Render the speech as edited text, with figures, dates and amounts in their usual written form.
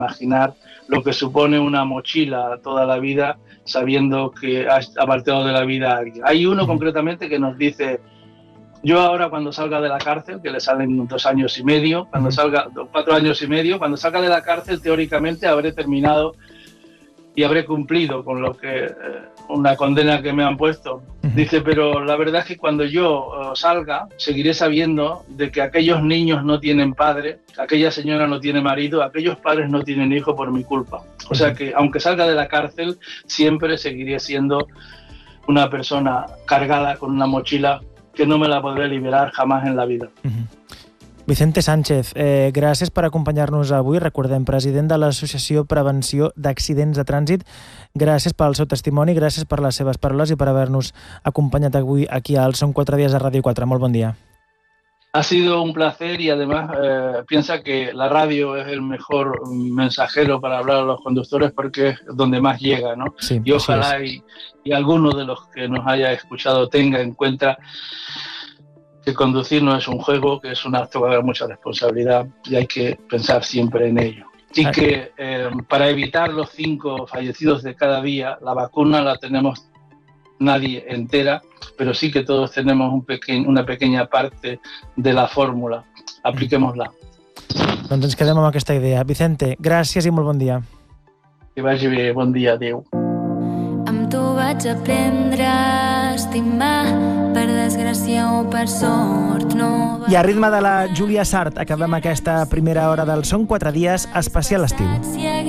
imaginar lo que supone una mochila toda la vida sabiendo que has apartado de la vida a alguien. Hay uno concretamente que nos dice: yo ahora cuando salga de la cárcel, que le salen 2 años y medio, 4 años y medio, cuando salga de la cárcel teóricamente habré terminado y habré cumplido con lo que una condena que me han puesto. Dice, pero la verdad es que cuando yo salga seguiré sabiendo de que aquellos niños no tienen padre, aquella señora no tiene marido, aquellos padres no tienen hijo por mi culpa. O sea que aunque salga de la cárcel siempre seguiré siendo una persona cargada con una mochila que no me la podré liberar jamás en la vida. Vicente Sánchez, gràcies per acompanyar-nos avui. Recordem, president de l'Associació Prevenció d'Accidents de Trànsit. Gràcies pel seu testimoni, gràcies per les seves paraules i per haver-nos acompanyat avui aquí al Són 4 Dies a Ràdio 4. Molt bon dia. Ha sido un placer y además piensa que la radio es el mejor mensajero para hablar a los conductores porque es donde más llega, ¿no? Sí, y ojalá y alguno de los que nos haya escuchado tenga en cuenta que conducir no es un juego, que es un acto de mucha responsabilidad y hay que pensar siempre en ello. Y que para evitar los 5 fallecidos de cada día, la vacuna la tenemos nadie entera, pero sí que todos tenemos una pequeña parte de la fórmula. Apliquémosla. Doncs ens quedem amb aquesta idea. Vicente, gràcies i molt bon dia. Que vagi bé, bon dia, adéu. Amb tu vaig aprendre a estimar, per desgràcia o per sort no... I a ritme de la Júlia Sart acabem aquesta primera hora del Són 4 Dies especial estiu.